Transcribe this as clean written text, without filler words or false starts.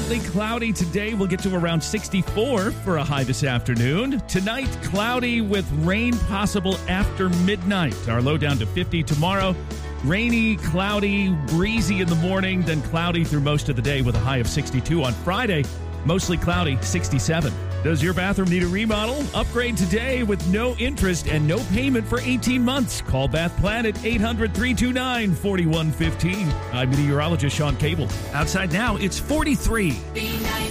Partly cloudy today. We'll get to around 64 for a high this afternoon. Tonight, cloudy with rain possible after midnight. Our low down to 50 tomorrow. Rainy, cloudy, breezy in the morning, then cloudy through most of the day with a high of 62 on Friday. Mostly cloudy, 67. Does your bathroom need a remodel? Upgrade today with no interest and no payment for 18 months. Call Bath Planet 800-329-4115. I'm meteorologist Sean Cable. Outside now, it's 43.